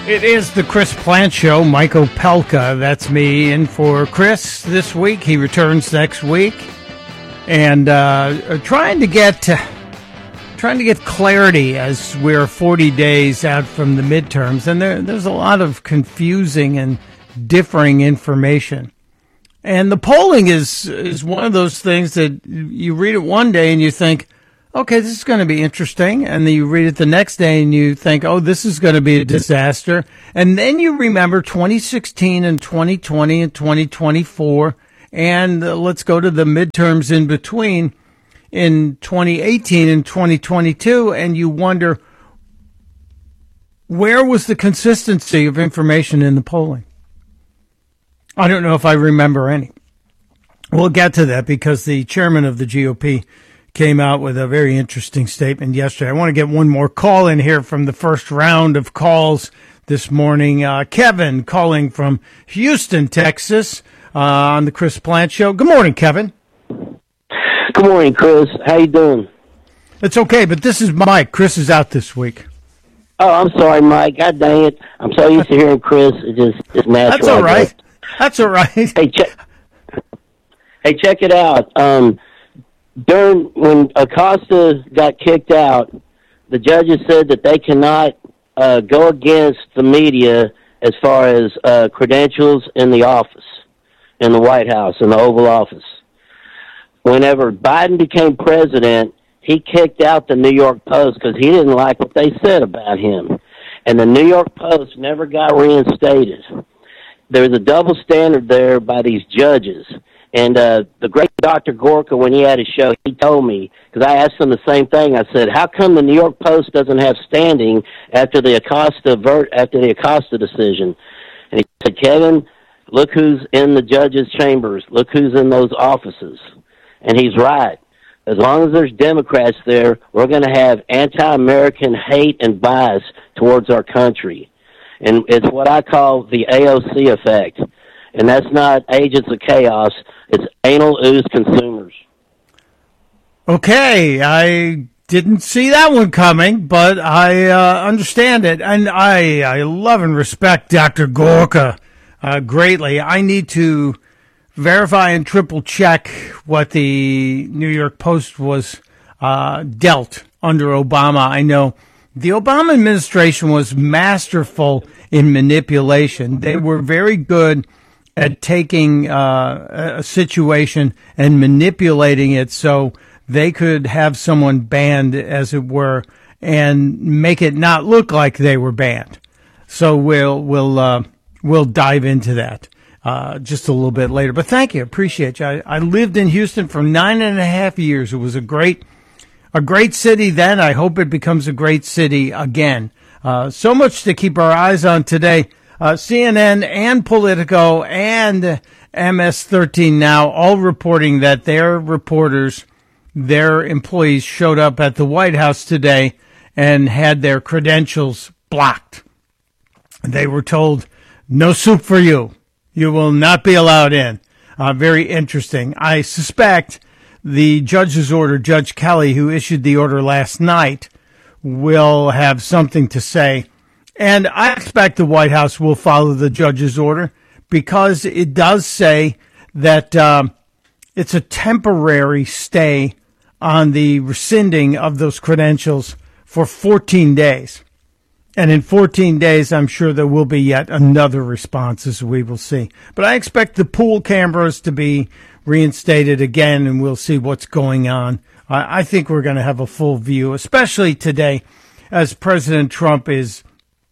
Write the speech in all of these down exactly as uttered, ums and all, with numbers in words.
It is the Chris Plante Show. Michael Pelka, that's me, in for Chris this week. He returns next week, and uh, trying to get trying to get clarity as we're forty days out from the midterms, and there, there's a lot of confusing and differing information. And the polling is is one of those things that you read it one day and you think, okay, this is going to be interesting. And then you read it the next day and you think, oh, this is going to be a disaster. And then you remember twenty sixteen and twenty twenty and twenty twenty-four. And uh, let's go to the midterms in between in twenty eighteen and twenty twenty-two. And you wonder, where was the consistency of information in the polling? I don't know if I remember any. We'll get to that because the chairman of the G O P came out with a very interesting statement yesterday. I want to get one more call in here from the first round of calls this morning. Uh, Kevin calling from Houston, Texas, uh, on the Chris Plante Show. Good morning, Kevin. Good morning, Chris. How you doing? It's okay, but this is Mike. Chris is out this week. Oh, I'm sorry, Mike. God dang it. I'm so used to hearing Chris. It just it's natural. That's all right. That's all right. Hey, check. Hey, check it out. Um, during when Acosta got kicked out, the judges said that they cannot uh, go against the media as far as uh, credentials in the office, in the White House, in the Oval Office. Whenever Biden became president, he kicked out the New York Post because he didn't like what they said about him, and the New York Post never got reinstated. There was a double standard there by these judges. And uh, the great Doctor Gorka, when he had his show, he told me, because I asked him the same thing. I said, how come the New York Post doesn't have standing after the Acosta ver- after the Acosta decision? And he said, Kevin, look who's in the judges' chambers. Look who's in those offices. And he's right. As long as there's Democrats there, we're going to have anti-American hate and bias towards our country. And it's what I call the A O C effect. And that's not agents of chaos. It's anal ooze consumers. Okay, I didn't see that one coming, but I uh, understand it. And I, I love and respect Doctor Gorka uh, greatly. I need to verify and triple check what the New York Post was uh, dealt under Obama. I know the Obama administration was masterful in manipulation. They were very good at taking uh, a situation and manipulating it so they could have someone banned, as it were, and make it not look like they were banned. So we'll we'll uh, we'll dive into that uh, just a little bit later. But thank you, appreciate you. I, I lived in Houston for nine and a half years. It was a great a great city then. I hope it becomes a great city again. Uh, so much to keep our eyes on today. Uh, C N N and Politico and M S thirteen Now all reporting that their reporters, their employees showed up at the White House today and had their credentials blocked. They were told, no soup for you. You will not be allowed in. Uh, very interesting. I suspect the judge's order, Judge Kelly, who issued the order last night, will have something to say. And I expect the White House will follow the judge's order because it does say that um, it's a temporary stay on the rescinding of those credentials for fourteen days. And in fourteen days, I'm sure there will be yet another response, as we will see. But I expect the pool cameras to be reinstated again, and we'll see what's going on. I, I think we're going to have a full view, especially today, as President Trump is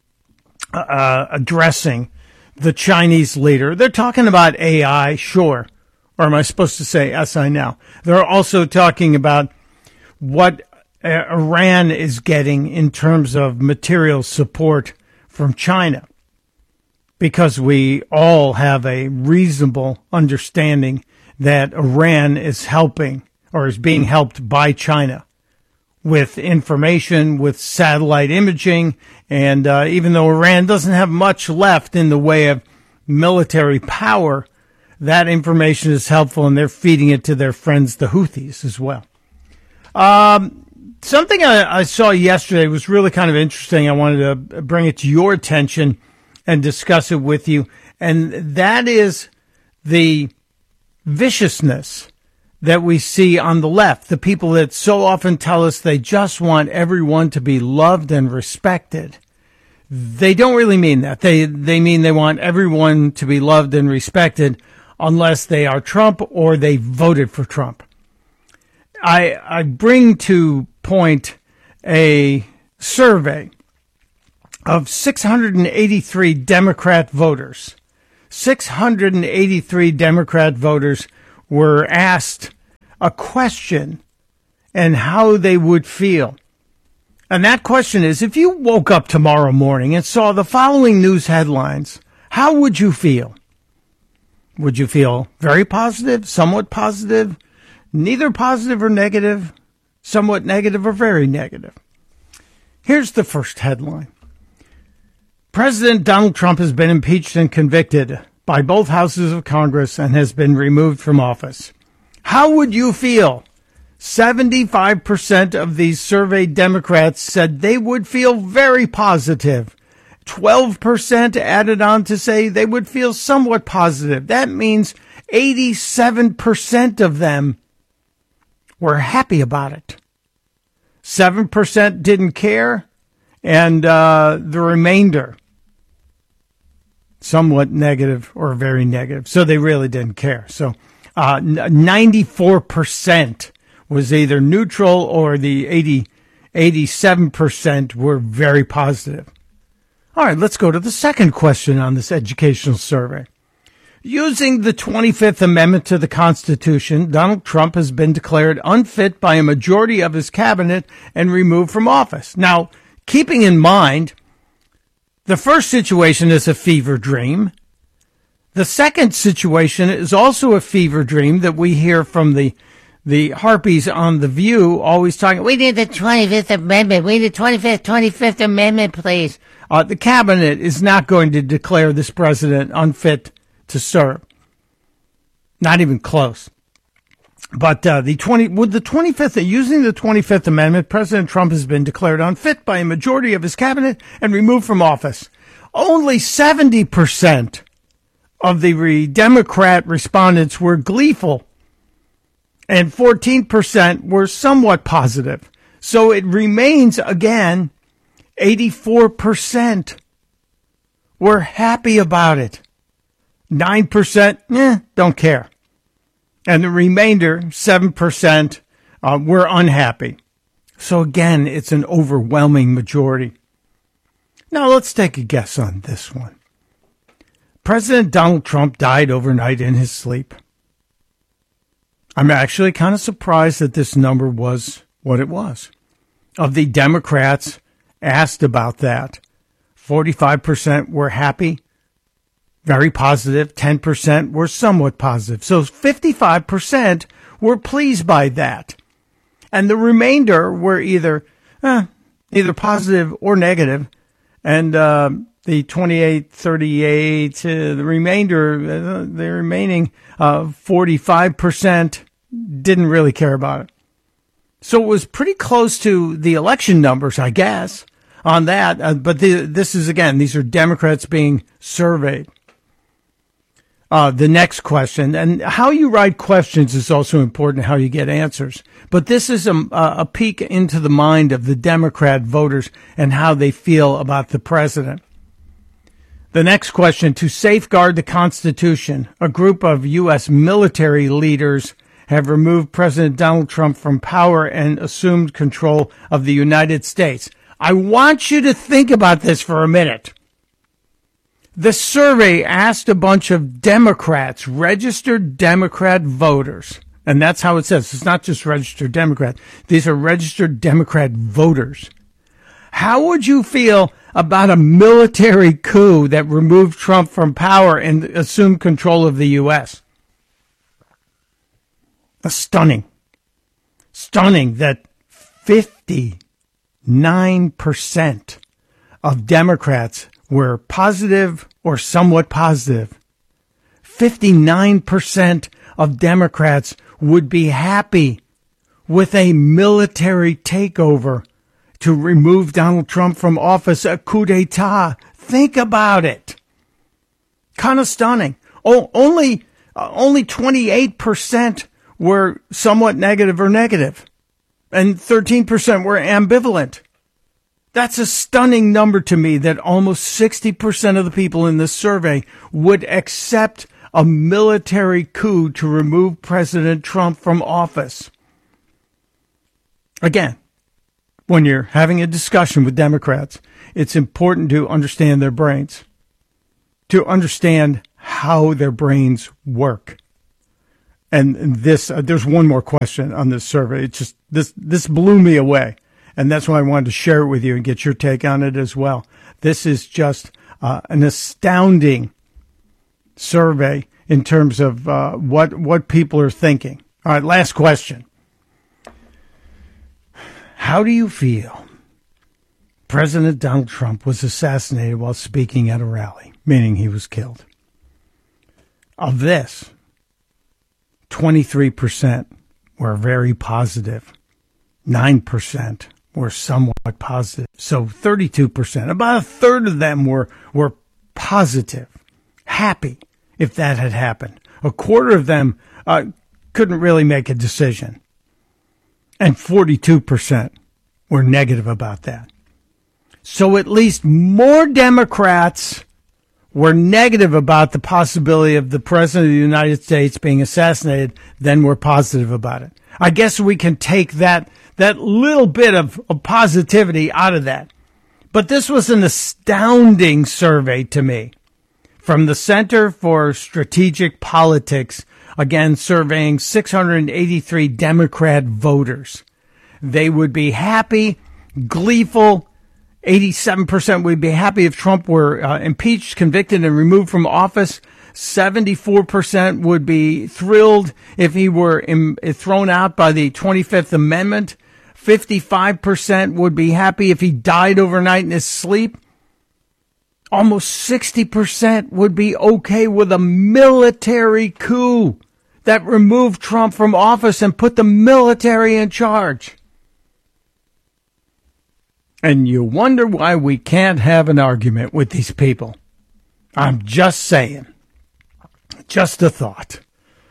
Uh, addressing the Chinese leader. They're talking about A I, sure. Or am I supposed to say S I now? They're also talking about what uh, Iran is getting in terms of material support from China, because we all have a reasonable understanding that Iran is helping or is being helped by China with information, with satellite imaging, and uh, even though Iran doesn't have much left in the way of military power, that information is helpful, and they're feeding it to their friends, the Houthis, as well. Um, something I, I saw yesterday was really kind of interesting. I wanted to bring it to your attention and discuss it with you. And that is the viciousness that we see on the left. The people that so often tell us they just want everyone to be loved and respected. They don't really mean that. They, they mean they want everyone to be loved and respected unless they are Trump or they voted for Trump. I, I bring to point a survey of six hundred eighty-three Democrat voters. six hundred eighty-three Democrat voters were asked a question and how they would feel. And that question is, if you woke up tomorrow morning and saw the following news headlines, how would you feel? Would you feel very positive, somewhat positive, neither positive or negative, somewhat negative or very negative? Here's the first headline. President Donald Trump has been impeached and convicted by both houses of Congress and has been removed from office. How would you feel? seventy-five percent of these surveyed Democrats said they would feel very positive. twelve percent added on to say they would feel somewhat positive. That means eighty-seven percent of them were happy about it. seven percent didn't care, and uh, the remainder somewhat negative or very negative. So they really didn't care. So uh, ninety-four percent was either neutral, or the eighty, eighty-seven percent were very positive. All right, let's go to the second question on this educational survey. Using the twenty-fifth Amendment to the Constitution, Donald Trump has been declared unfit by a majority of his cabinet and removed from office. Now, keeping in mind, the first situation is a fever dream. The second situation is also a fever dream that we hear from the the harpies on The View, always talking, we need the twenty-fifth Amendment. We need the twenty-fifth, twenty-fifth Amendment, please. Uh, the cabinet is not going to declare this president unfit to serve. Not even close. But uh, the twenty with the twenty-fifth, using the twenty-fifth Amendment, President Trump has been declared unfit by a majority of his cabinet and removed from office. Only seventy percent of the re- Democrat respondents were gleeful, and fourteen percent were somewhat positive. So it remains, again, eighty-four percent were happy about it. nine percent, eh, don't care. And the remainder, seven percent, uh, were unhappy. So again, it's an overwhelming majority. Now let's take a guess on this one. President Donald Trump died overnight in his sleep. I'm actually kind of surprised that this number was what it was. Of the Democrats asked about that, forty-five percent were happy, very positive, ten percent were somewhat positive. So fifty-five percent were pleased by that. And the remainder were either eh, either positive or negative. And uh, the twenty-eight, thirty-eight, uh, the remainder, uh, the remaining uh, forty-five percent didn't really care about it. So it was pretty close to the election numbers, I guess, on that. Uh, but the, this is, again, these are Democrats being surveyed. Uh, the next question, and how you write questions is also important, how you get answers. But this is a, a peek into the mind of the Democrat voters and how they feel about the president. The next question, to safeguard the Constitution, a group of U S military leaders have removed President Donald Trump from power and assumed control of the United States. I want you to think about this for a minute. The survey asked a bunch of Democrats, registered Democrat voters, and that's how it says. It's not just registered Democrat. These are registered Democrat voters. How would you feel about a military coup that removed Trump from power and assumed control of the U S? A stunning, stunning that fifty-nine percent of Democrats were positive or somewhat positive. fifty-nine percent of Democrats would be happy with a military takeover to remove Donald Trump from office, a coup d'etat. Think about it. Kind of stunning. Oh, only uh, only twenty-eight percent were somewhat negative or negative, and thirteen percent were ambivalent. That's a stunning number to me, that almost sixty percent of the people in this survey would accept a military coup to remove President Trump from office. Again, when you're having a discussion with Democrats, it's important to understand their brains, to understand how their brains work. And this, uh, there's one more question on this survey. It's just, this, this blew me away. And that's why I wanted to share it with you and get your take on it as well. This is just uh, an astounding survey in terms of uh, what what people are thinking. All right, last question. How do you feel President Donald Trump was assassinated while speaking at a rally, meaning he was killed? Of this, twenty-three percent were very positive. nine percent were somewhat positive. So thirty-two percent, about a third of them were, were positive, happy if that had happened. A quarter of them uh, couldn't really make a decision. And forty-two percent were negative about that. So at least more Democrats were negative about the possibility of the President of the United States being assassinated than were positive about it. I guess we can take that that little bit of, of positivity out of that. But this was an astounding survey to me from the Center for Strategic Politics, again surveying six hundred eighty-three Democrat voters. They would be happy, gleeful. eighty-seven percent would be happy if Trump were uh, impeached, convicted, and removed from office. seventy-four percent would be thrilled if he were im- thrown out by the twenty-fifth Amendment. fifty-five percent would be happy if he died overnight in his sleep. Almost sixty percent would be okay with a military coup that removed Trump from office and put the military in charge. And you wonder why we can't have an argument with these people. I'm just saying. Just a thought.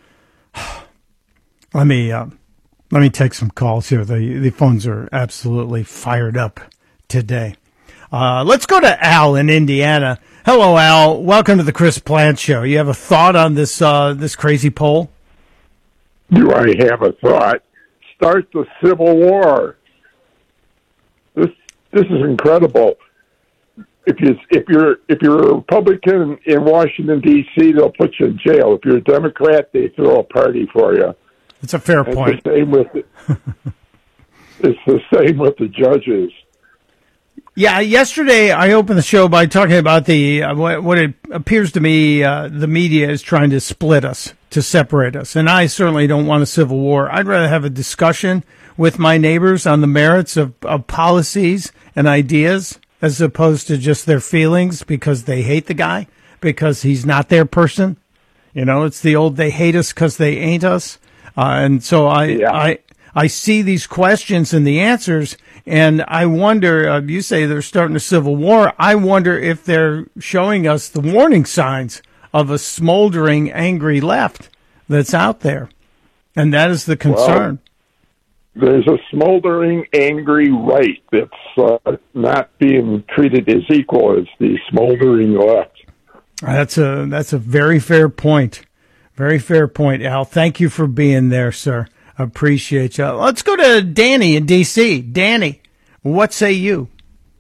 Let me uh, let me take some calls here. The the phones are absolutely fired up today. Uh, let's go to Al in Indiana. Hello, Al. Welcome to the Chris Plante Show. You have a thought on this uh, this crazy poll? Do I have a thought? Start the Civil War. This this is incredible. If you if you're if you're a Republican in Washington D C, they'll put you in jail. If you're a Democrat, they throw a party for you. It's a fair and point. The same with the, it's the same with the judges. Yeah, yesterday I opened the show by talking about the uh, what, what it appears to me uh, the media is trying to split us, to separate us, and I certainly don't want a civil war. I'd rather have a discussion with my neighbors on the merits of, of policies and ideas, as opposed to just their feelings because they hate the guy, because he's not their person. You know, it's the old they hate us because they ain't us. Uh, and so I, yeah. I I see these questions and the answers, and I wonder, uh, you say they're starting a civil war. I wonder if they're showing us the warning signs of a smoldering, angry left that's out there. And that is the concern. Well, there's a smoldering, angry right that's uh, not being treated as equal as the smoldering left. That's a that's a very fair point. Very fair point, Al. Thank you for being there, sir. Appreciate you. Let's go to Danny in D C. Danny, what say you?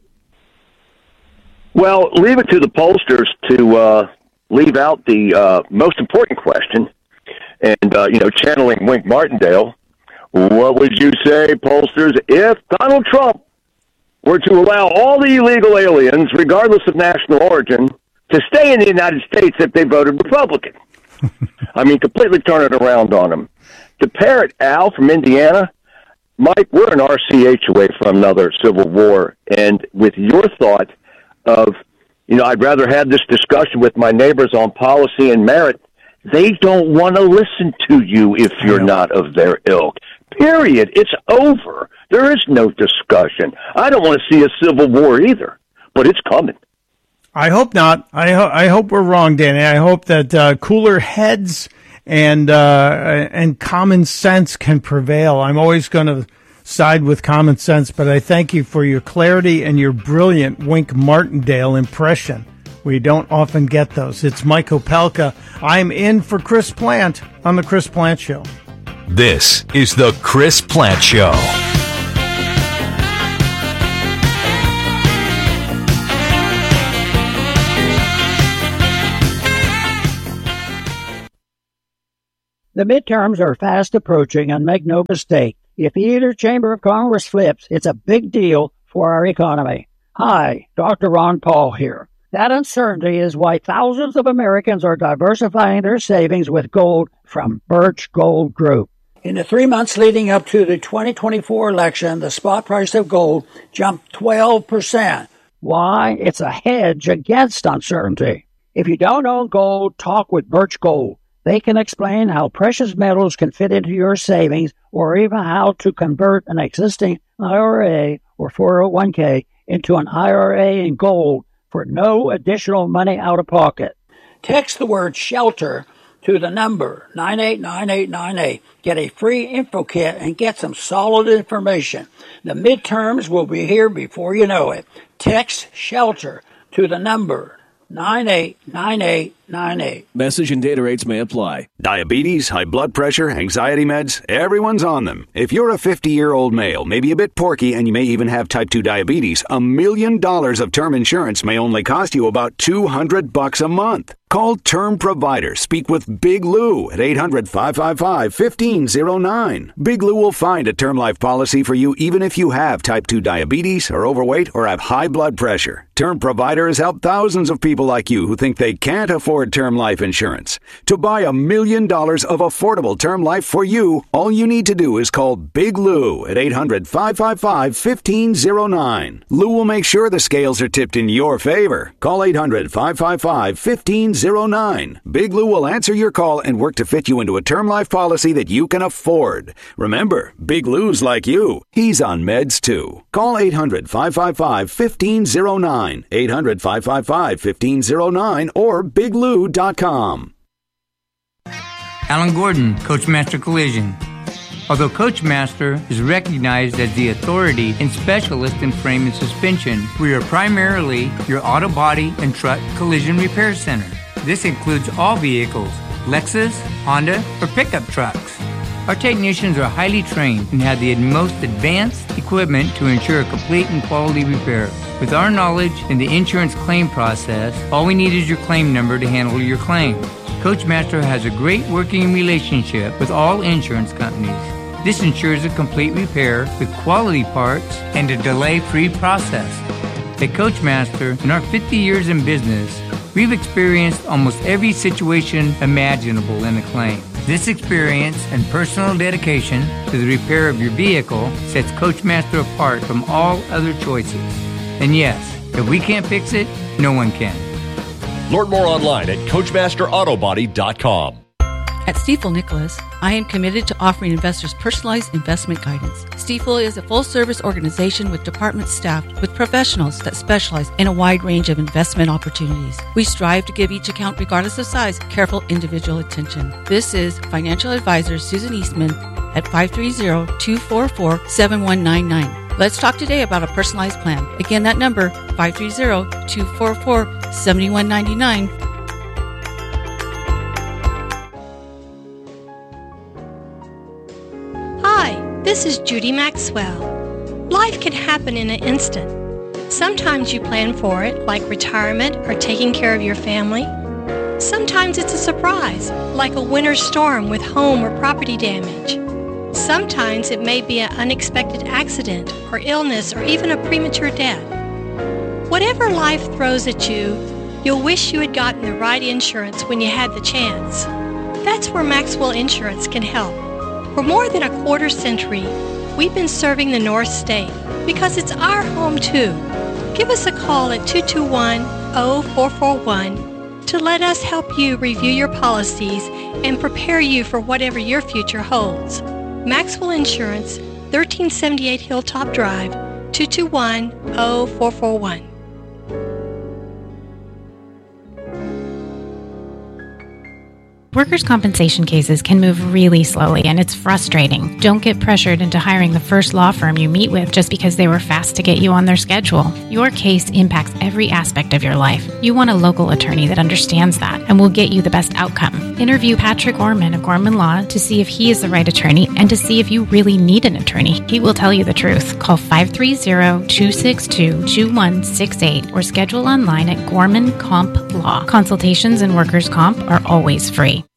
Well, leave it to the pollsters to uh, leave out the uh, most important question. And, uh, you know, channeling Wink Martindale, what would you say, pollsters, if Donald Trump were to allow all the illegal aliens, regardless of national origin, to stay in the United States if they voted Republican? I mean, completely turn it around on them. To parrot Al from Indiana, Mike, we're an R C H away from another civil war. And with your thought of, you know, I'd rather have this discussion with my neighbors on policy and merit, they don't want to listen to you if you're not of their ilk. Period. It's over. There is no discussion. I don't want to see a civil war either, but it's coming. I hope not. I, ho- I hope we're wrong, Danny. I hope that uh, cooler heads and uh, and common sense can prevail. I'm always going to side with common sense, but I thank you for your clarity and your brilliant Wink Martindale impression. We don't often get those. It's Mike Opelka. I'm in for Chris Plant on The Chris Plant Show. This is The Chris Plant Show. The midterms are fast approaching, and make no mistake, if either chamber of Congress flips, it's a big deal for our economy. Hi, Doctor Ron Paul here. That uncertainty is why thousands of Americans are diversifying their savings with gold from Birch Gold Group. In the three months leading up to the twenty twenty-four election, the spot price of gold jumped twelve percent. Why? It's a hedge against uncertainty. If you don't own gold, talk with Birch Gold. They can explain how precious metals can fit into your savings, or even how to convert an existing I R A or four oh one k into an I R A in gold for no additional money out of pocket. Text the word SHELTER to the number nine eight nine eight nine eight. Get a free info kit and get some solid information. The midterms will be here before you know it. Text SHELTER to the number nine eight nine eight nine eight. Message and data rates may apply. Diabetes, high blood pressure, anxiety meds, everyone's on them. If you're a fifty-year-old male, maybe a bit porky, and you may even have type two diabetes, a million dollars of term insurance may only cost you about two hundred bucks a month. Call Term Provider. Speak with Big Lou at eight hundred, five five five, one five zero nine. Big Lou will find a term life policy for you even if you have type two diabetes, are overweight, or have high blood pressure. Term Provider has helped thousands of people like you who think they can't afford term life insurance. To buy a million dollars of affordable term life for you, all you need to do is call Big Lou at eight hundred, five five five, one five zero nine. Lou will make sure the scales are tipped in your favor. Call eight hundred, five five five, one five zero nine. Big Lou will answer your call and work to fit you into a term life policy that you can afford. Remember, Big Lou's like you. He's on meds too. Call eight hundred, five five five, one five zero nine. eight hundred, five five five, one five zero nine or big lou dot com. Alan Gordon, Coachmaster Collision. Although Coachmaster is recognized as the authority and specialist in frame and suspension, we are primarily your auto body and truck collision repair center. This includes all vehicles, Lexus, Honda, or pickup trucks. Our technicians are highly trained and have the most advanced equipment to ensure a complete and quality repair. With our knowledge in the insurance claim process, all we need is your claim number to handle your claim. Coachmaster has a great working relationship with all insurance companies. This ensures a complete repair with quality parts and a delay-free process. At Coachmaster, in our fifty years in business, we've experienced almost every situation imaginable in a claim. This experience and personal dedication to the repair of your vehicle sets Coachmaster apart from all other choices. And yes, if we can't fix it, no one can. Learn more online at coachmaster auto body dot com. At Stifel Nicholas, I am committed to offering investors personalized investment guidance. Stifel is a full-service organization with departments staffed with professionals that specialize in a wide range of investment opportunities. We strive to give each account, regardless of size, careful individual attention. This is financial advisor Susan Eastman at five three zero, two four four, seven one nine nine. Let's talk today about a personalized plan. Again, that number, five three zero, two four four, seven one nine nine. This is Judy Maxwell. Life can happen in an instant. Sometimes you plan for it, like retirement or taking care of your family. Sometimes it's a surprise, like a winter storm with home or property damage. Sometimes it may be an unexpected accident or illness or even a premature death. Whatever life throws at you, you'll wish you had gotten the right insurance when you had the chance. That's where Maxwell Insurance can help. For more than a quarter century, we've been serving the North State because it's our home too. Give us a call at two two one, zero four four one to let us help you review your policies and prepare you for whatever your future holds. Maxwell Insurance, thirteen seventy-eight Hilltop Drive, two two one, zero four four one. Workers' compensation cases can move really slowly, and it's frustrating. Don't get pressured into hiring the first law firm you meet with just because they were fast to get you on their schedule. Your case impacts every aspect of your life. You want a local attorney that understands that and will get you the best outcome. Interview Patrick Orman of Gorman Law to see if he is the right attorney and to see if you really need an attorney. He will tell you the truth. Call five three zero, two six two, two one six eight or schedule online at Gorman Comp Law. Consultations in workers' comp are always free.